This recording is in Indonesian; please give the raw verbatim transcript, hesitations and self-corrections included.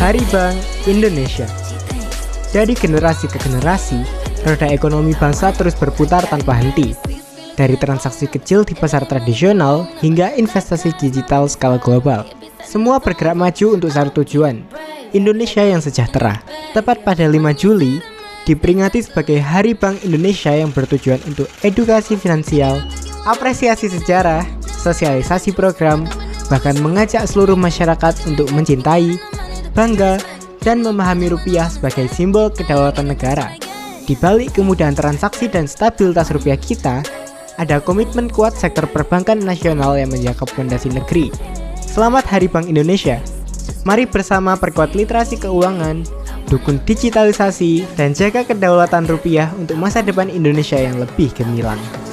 Hari Bank Indonesia. Dari generasi ke generasi, roda ekonomi bangsa terus berputar tanpa henti. Dari transaksi kecil di pasar tradisional hingga investasi digital skala global. Semua bergerak maju untuk satu tujuan, Indonesia yang sejahtera. Tepat pada lima Juli, diperingati sebagai Hari Bank Indonesia yang bertujuan untuk edukasi finansial, apresiasi sejarah, sosialisasi program, bahkan mengajak seluruh masyarakat untuk mencintai, bangga, dan memahami rupiah sebagai simbol kedaulatan negara. Di balik kemudahan transaksi dan stabilitas rupiah kita, ada komitmen kuat sektor perbankan nasional yang menjaga fondasi negeri. Selamat Hari Bank Indonesia. Mari bersama perkuat literasi keuangan, dukung digitalisasi, dan jaga kedaulatan rupiah untuk masa depan Indonesia yang lebih gemilang.